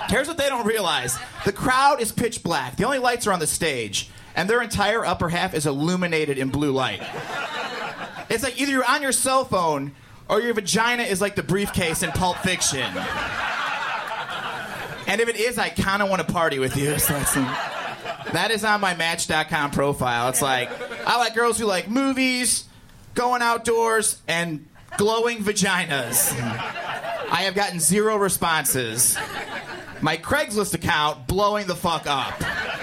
Here's what they don't realize. The crowd is pitch black. The only lights are on the stage, and their entire upper half is illuminated in blue light. It's like either you're on your cell phone or your vagina is like the briefcase in Pulp Fiction. And if it is, I kind of want to party with you. So that is on my Match.com profile. It's like, I like girls who like movies, going outdoors, and glowing vaginas. I have gotten 0 responses. My Craigslist account blowing the fuck up.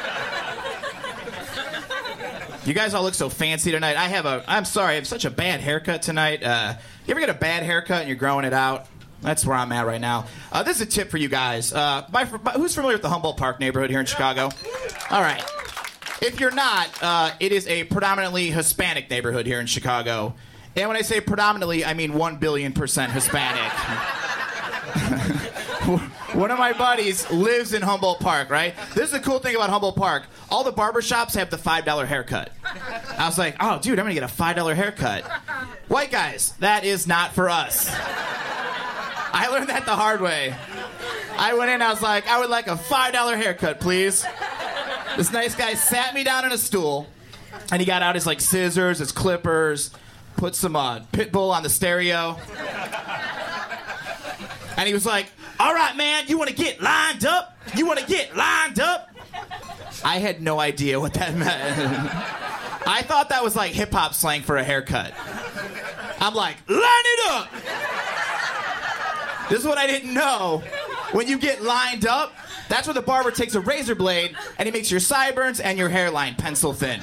You guys all look so fancy tonight. I'm sorry, I have such a bad haircut tonight. You ever get a bad haircut and you're growing it out? That's where I'm at right now. This is a tip for you guys. Who's familiar with the Humboldt Park neighborhood here in Chicago? All right. If you're not, it is a predominantly Hispanic neighborhood here in Chicago. And when I say predominantly, I mean 1 billion % Hispanic. One of my buddies lives in Humboldt Park, right? This is the cool thing about Humboldt Park. All the barbershops have the $5 haircut. I was like, oh, dude, I'm going to get a $5 haircut. White guys, that is not for us. I learned that the hard way. I went in, I was like, I would like a $5 haircut, please. This nice guy sat me down on a stool, and he got out his, like, scissors, his clippers, put some Pitbull on the stereo. And he was like, all right, man, you want to get lined up? You want to get lined up? I had no idea what that meant. I thought that was like hip-hop slang for a haircut. I'm like, line it up! This is what I didn't know. When you get lined up, that's where the barber takes a razor blade and he makes your sideburns and your hairline pencil thin.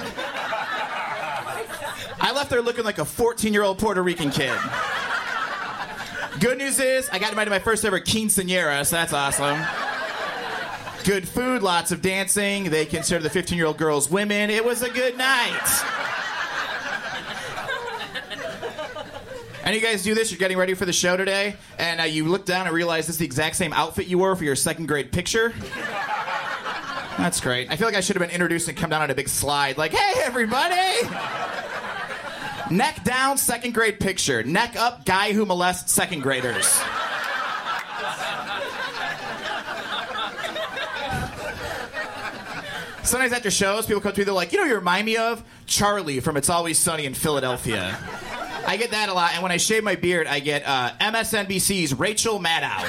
I left there looking like a 14-year-old Puerto Rican kid. Good news is, I got invited to my first ever quinceañera, so that's awesome. Good food, lots of dancing. They consider the 15-year-old girls women. It was a good night. And you guys do this, you're getting ready for the show today, and you look down and realize this is the exact same outfit you wore for your second grade picture. That's great. I feel like I should have been introduced and come down on a big slide, like, hey, everybody! Neck down, second grade picture. Neck up, guy who molests second graders. Sometimes after shows, people come to me, they're like, you know who you remind me of? Charlie from It's Always Sunny in Philadelphia. I get that a lot, and when I shave my beard, I get MSNBC's Rachel Maddow.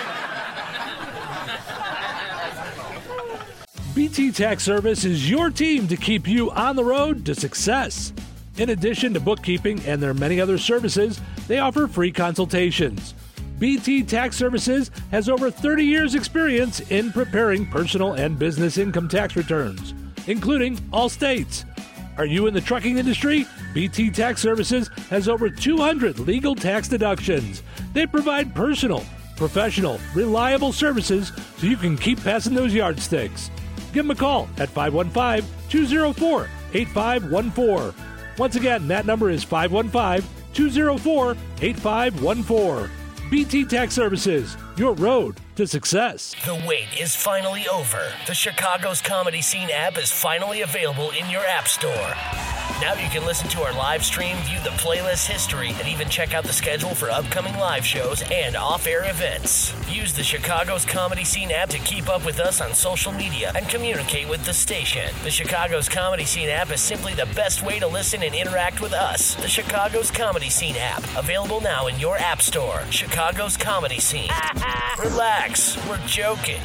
BT Tax Service is your team to keep you on the road to success. In addition to bookkeeping and their many other services, they offer free consultations. BT Tax Services has over 30 years' experience in preparing personal and business income tax returns, including all states. Are you in the trucking industry? BT Tax Services has over 200 legal tax deductions. They provide personal, professional, reliable services so you can keep passing those yardsticks. Give them a call at 515-204-8514. Once again, that number is 515-204-8514. BT Tax Services, your road to success. The wait is finally over. The Chicago's Comedy Scene app is finally available in your app store. Now you can listen to our live stream, view the playlist history, and even check out the schedule for upcoming live shows and off-air events. Use the Chicago's Comedy Scene app to keep up with us on social media and communicate with the station. The Chicago's Comedy Scene app is simply the best way to listen and interact with us. The Chicago's Comedy Scene app, available now in your app store. Chicago's Comedy Scene. Relax, we're joking.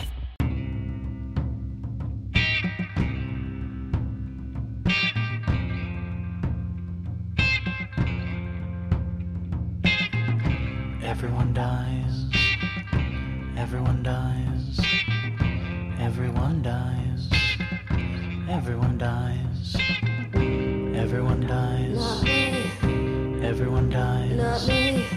Everyone dies. Everyone dies. Everyone dies. Everyone dies. Everyone dies. Not me. Everyone dies. Not me.